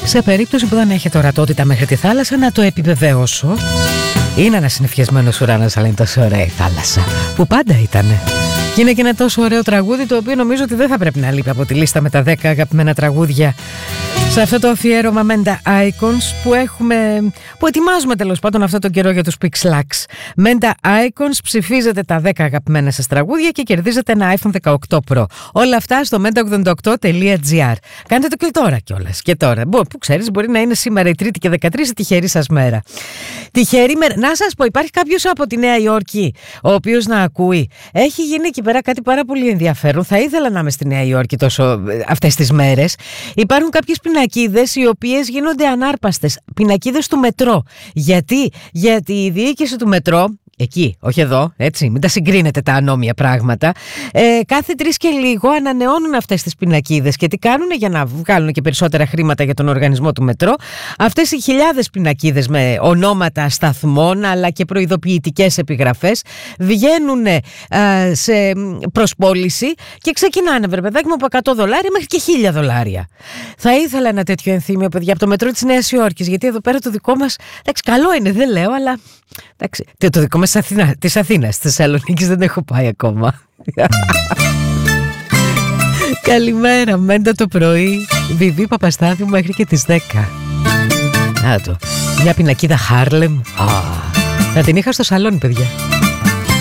Σε περίπτωση που δεν έχετε ορατότητα μέχρι τη θάλασσα, να το επιβεβαιώσω. Είναι ένας συννεφιασμένος ουρανός, αλλά είναι τόσο ωραία η θάλασσα, που πάντα ήτανε. Και είναι και ένα τόσο ωραίο τραγούδι, το οποίο νομίζω ότι δεν θα πρέπει να λείπει από τη λίστα με τα 10 αγαπημένα τραγούδια σε αυτό το αφιέρωμα Menta Icons που ετοιμάζουμε τέλος πάντων αυτό τον καιρό για τους Pixlax. Menta Icons, ψηφίζετε τα 10 αγαπημένα σας τραγούδια και κερδίζετε ένα iPhone 18 Pro. Όλα αυτά στο menta88.gr. Κάντε το και τώρα κιόλας. Και τώρα, που ξέρεις, μπορεί να είναι σήμερα η Τρίτη και 13 η τυχερή σας μέρα. Τυχερή μέρα. Να σας πω, υπάρχει κάποιος από τη Νέα Υόρκη ο οποίος να ακούει? Έχει γίνει εκεί πέρα κάτι πάρα πολύ ενδιαφέρον. Θα ήθελα να είμαι στη Νέα Υόρκη αυτές τις μέρες. Υπάρχουν κάποιες πινακίδες οι οποίες γίνονται ανάρπαστες. Πινακίδες του μετρό. Γιατί η διοίκηση του μετρό, εκεί, όχι εδώ, έτσι, μην τα συγκρίνετε τα ανώμια πράγματα, κάθε 3 και λίγο ανανεώνουν αυτές τις πινακίδες. Και τι κάνουνε? Για να βγάλουν και περισσότερα χρήματα για τον οργανισμό του μετρό. Αυτές οι χιλιάδες πινακίδες με ονόματα σταθμών αλλά και προειδοποιητικές επιγραφές βγαίνουν σε προσπόληση και ξεκινάνε, βρε παιδάκι μου, από $100 μέχρι και $1,000. Θα ήθελα ένα τέτοιο ενθύμιο, παιδιά, από το μετρό της Νέας Υόρκης, γιατί εδώ πέρα το δικό μας, εντάξει, καλό είναι, δεν λέω, αλλά εντάξει, το δικό μας της Αθήνας, της Θεσσαλονίκης δεν έχω πάει ακόμα. Καλημέρα, Μέντα το πρωί. Βιβί Παπαστάθη μέχρι και τις 10. Να το, μια πινακίδα Χάρλεμ. Θα την είχα στο σαλόνι, παιδιά.